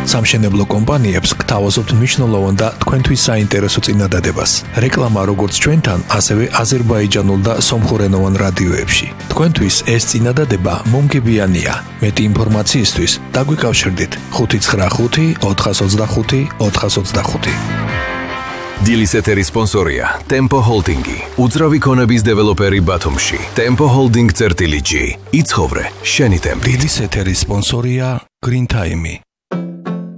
სამშენებლო კომპანიებს გთავაზობთ მნიშვნელოვან და თქვენთვის საინტერესო წინადადებას. რეკლამა როგორც ჩვენთან, ასევე აზერბაიჯანულ და სომხურენოვან რადიოებში. თქვენთვის ეს წინადადება მომგებიანია. მეტი ინფორმაციისთვის დაგვიკავშირდით 595 425 425. დილის ეთერის სპონსორია Tempo Holding-ი, უძრავი ქონების დეველოპერი ბათუმში. Tempo Holding.G. იცხოვრე შენი ტემპით. დილის ეთერის სპონსორია Green Time-ი.